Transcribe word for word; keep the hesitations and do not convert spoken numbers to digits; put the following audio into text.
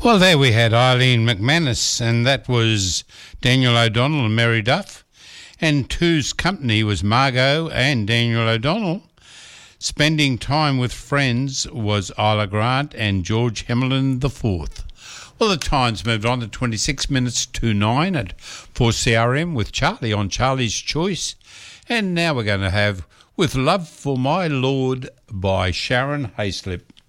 Well, there we had Eileen McManus, and that was Daniel O'Donnell and Mary Duff. And Two's company was Margot and Daniel O'Donnell. Spending time with friends was Isla Grant and George Hamilton the Fourth. Well, the time's moved on to twenty-six minutes to nine at four C R M with Charlie on Charlie's Choice. And now we're going to have With Love for My Lord by Sharon Hayslip.